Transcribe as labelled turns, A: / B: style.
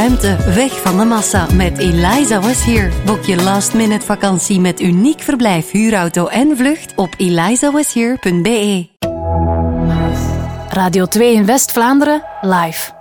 A: ruimte, weg van de massa met Eliza Was Here. Boek je last-minute vakantie met uniek verblijf, huurauto en vlucht op elizawashere.be.
B: Radio 2 in West-Vlaanderen, live.